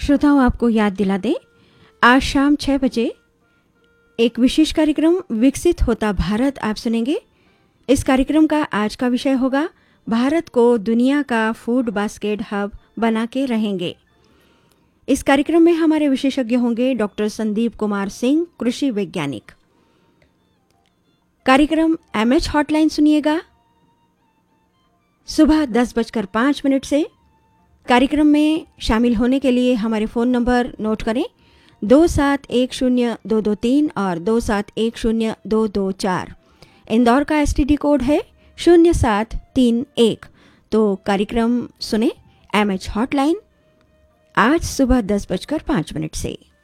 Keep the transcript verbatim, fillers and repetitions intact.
श्रोताओं, आपको याद दिला दें, आज शाम छह बजे एक विशेष कार्यक्रम विकसित होता भारत आप सुनेंगे। इस कार्यक्रम का आज का विषय होगा भारत को दुनिया का फूड बास्केट हब बना के रहेंगे। इस कार्यक्रम में हमारे विशेषज्ञ होंगे डॉक्टर संदीप कुमार सिंह, कृषि वैज्ञानिक। कार्यक्रम एमएच हॉटलाइन सुनिएगा सुबह दस बजकर पाँच मिनट से। कार्यक्रम में शामिल होने के लिए हमारे फ़ोन नंबर नोट करें, दो सात एक शून्य दो दो तीन और दो सात एक शून्य दो दो चार। इंदौर का एसटीडी कोड है शून्य सात तीन एक। तो कार्यक्रम सुने एमएच हॉटलाइन आज सुबह दस बजकर पाँच मिनट से।